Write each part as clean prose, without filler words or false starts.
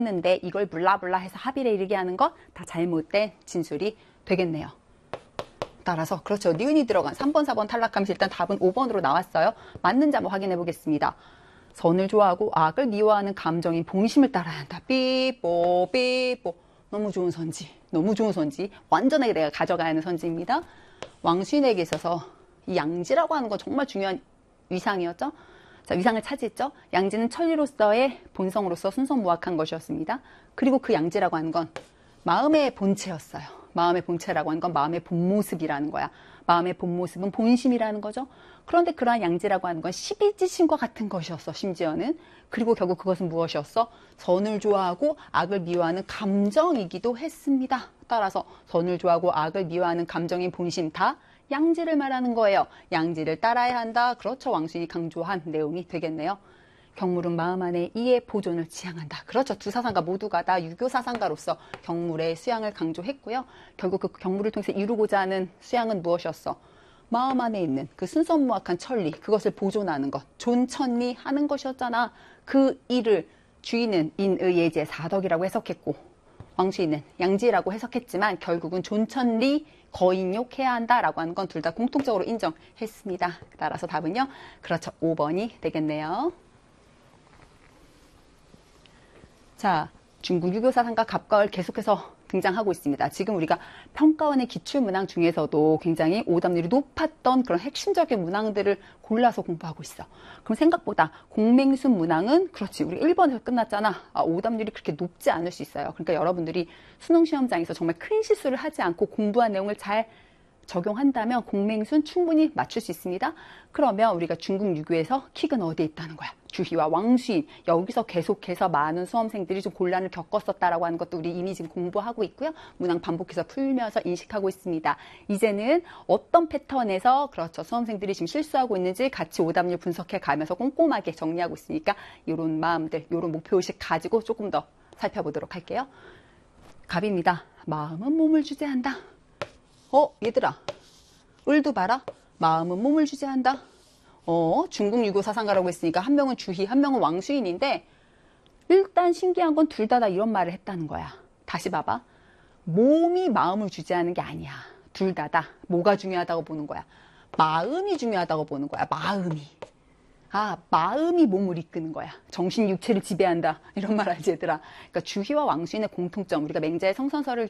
했는데 이걸 블라블라 해서 합의를 이르게 하는 것 다 잘못된 진술이 되겠네요. 따라서 그렇죠. 니은이 들어간 3번, 4번 탈락하면서 일단 답은 5번으로 나왔어요. 맞는지 한번 확인해 보겠습니다. 선을 좋아하고 악을 미워하는 감정인 본심을 따라야 한다. 삐뽀 삐뽀. 너무 좋은 선지. 너무 좋은 선지. 완전하게 내가 가져가야 하는 선지입니다. 왕수인에게 있어서 이 양지라고 하는 건 정말 중요한 위상이었죠. 자, 위상을 차지했죠. 양지는 천리로서의 본성으로서 순선무악한 것이었습니다. 그리고 그 양지라고 하는 건 마음의 본체였어요. 마음의 본체라고 하는 건 마음의 본모습이라는 거야. 마음의 본모습은 본심이라는 거죠. 그런데 그러한 양지라고 하는 건 십이지신과 같은 것이었어. 심지어는. 그리고 결국 그것은 무엇이었어? 선을 좋아하고 악을 미워하는 감정이기도 했습니다. 따라서 선을 좋아하고 악을 미워하는 감정인 본심 다 양지를 말하는 거예요. 양지를 따라야 한다. 그렇죠. 왕수인이 강조한 내용이 되겠네요. 경물은 마음 안에 이의 보존을 지향한다. 그렇죠. 두 사상가 모두가 다 유교 사상가로서 경물의 수양을 강조했고요. 결국 그 경물을 통해서 이루고자 하는 수양은 무엇이었어? 마음 안에 있는 그 순선무악한 천리, 그것을 보존하는 것, 존천리 하는 것이었잖아. 그 일을 주인은 인의예제 사덕이라고 해석했고 왕수인은 양지라고 해석했지만 결국은 존천리 거인욕해야 한다라고 하는 건 둘 다 공통적으로 인정했습니다. 따라서 답은요. 그렇죠. 5번이 되겠네요. 자, 중국 유교사상가 갑과을 계속해서 등장하고 있습니다. 지금 우리가 평가원의 기출문항 중에서도 굉장히 오답률이 높았던 그런 핵심적인 문항들을 골라서 공부하고 있어. 그럼 생각보다 공맹순 문항은 그렇지 우리 1번에서 끝났잖아. 오답률이 그렇게 높지 않을 수 있어요. 그러니까 여러분들이 수능시험장에서 정말 큰 실수를 하지 않고 공부한 내용을 잘 적용한다면 공맹순 충분히 맞출 수 있습니다. 그러면 우리가 중국 유교에서 킥은 어디에 있다는 거야? 주희와 왕수인, 여기서 계속해서 많은 수험생들이 좀 곤란을 겪었었다라고 하는 것도 우리 이미 지금 공부하고 있고요. 문항 반복해서 풀면서 인식하고 있습니다. 이제는 어떤 패턴에서 그렇죠 수험생들이 지금 실수하고 있는지 같이 오답률 분석해 가면서 꼼꼼하게 정리하고 있으니까 이런 마음들, 이런 목표의식 가지고 조금 더 살펴보도록 할게요. 갑입니다. 마음은 몸을 주재한다. 얘들아, 을도 봐라. 마음은 몸을 주재한다. 중국 유교 사상가라고 했으니까 한 명은 주희, 한 명은 왕수인인데 일단 신기한 건 둘 다 이런 말을 했다는 거야. 다시 봐봐. 몸이 마음을 주재하는 게 아니야. 둘 다 뭐가 중요하다고 보는 거야? 마음이 중요하다고 보는 거야. 마음이. 마음이 몸을 이끄는 거야. 정신 육체를 지배한다. 이런 말 알지 얘들아. 그러니까 주희와 왕수인의 공통점. 우리가 맹자의 성선서에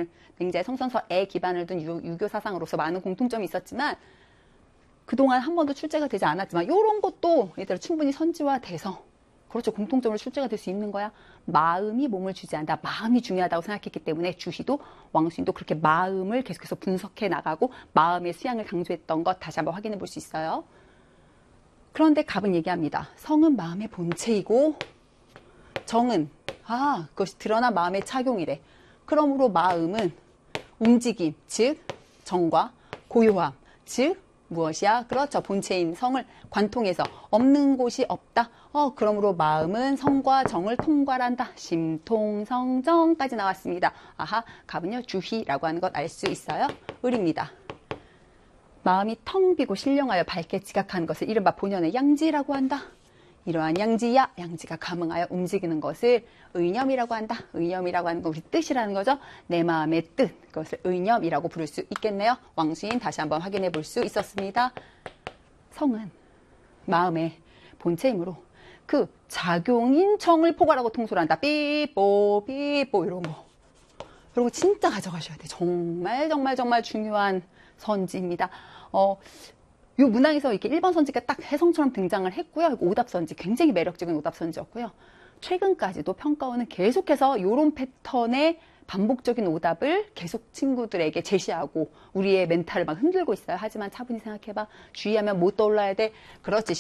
기반을 둔 유교 사상으로서 많은 공통점이 있었지만 그동안 한 번도 출제가 되지 않았지만 이런 것도 얘들아 충분히 선지화돼서 그렇죠. 공통점으로 출제가 될 수 있는 거야. 마음이 몸을 주재한다. 마음이 중요하다고 생각했기 때문에 주희도 왕수인도 그렇게 마음을 계속해서 분석해 나가고 마음의 수양을 강조했던 것 다시 한번 확인해 볼 수 있어요. 그런데 갑은 얘기합니다. 성은 마음의 본체이고 정은 그것이 드러난 마음의 착용이래. 그러므로 마음은 움직임, 즉 정과 고요함, 즉 무엇이야? 그렇죠. 본체인 성을 관통해서 없는 곳이 없다. 그러므로 마음은 성과 정을 통괄한다. 심통성정까지 나왔습니다. 갑은요. 주희라고 하는 것 알 수 있어요. 을입니다. 마음이 텅 비고 신령하여 밝게 지각하는 것을 이른바 본연의 양지라고 한다. 이러한 양지야, 양지가 감응하여 움직이는 것을 의념이라고 한다. 의념이라고 하는 건 우리 뜻이라는 거죠. 내 마음의 뜻, 그것을 의념이라고 부를 수 있겠네요. 왕수인 다시 한번 확인해 볼 수 있었습니다. 성은 마음의 본체이므로 그 작용인 정을 포괄하고 통솔한다. 삐뽀 삐뽀 이런 거. 이런 거 진짜 가져가셔야 돼. 정말 정말 정말 중요한 선지입니다. 이 문항에서 이렇게 1번 선지가 딱 혜성처럼 등장을 했고요. 오답 선지, 굉장히 매력적인 오답 선지였고요. 최근까지도 평가원은 계속해서 이런 패턴의 반복적인 오답을 계속 친구들에게 제시하고 우리의 멘탈을 막 흔들고 있어요. 하지만 차분히 생각해봐. 주의하면 뭐 떠올라야 돼? 그렇지.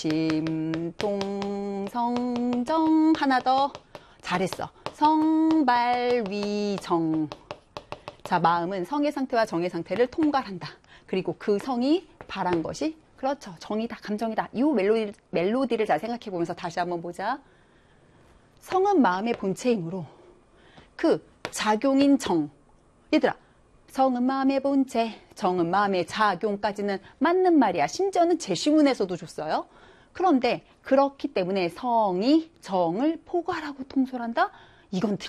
심통성정 하나 더. 잘했어. 성발위정. 자, 마음은 성의 상태와 정의 상태를 통괄한다. 그리고 그 성이 바란 것이 그렇죠. 정이다, 감정이다. 이 멜로디를 잘 생각해 보면서 다시 한번 보자. 성은 마음의 본체이므로 그 작용인 정. 얘들아, 성은 마음의 본체, 정은 마음의 작용까지는 맞는 말이야. 심지어는 제시문에서도 줬어요. 그런데 그렇기 때문에 성이 정을 포괄하고 통솔한다? 이건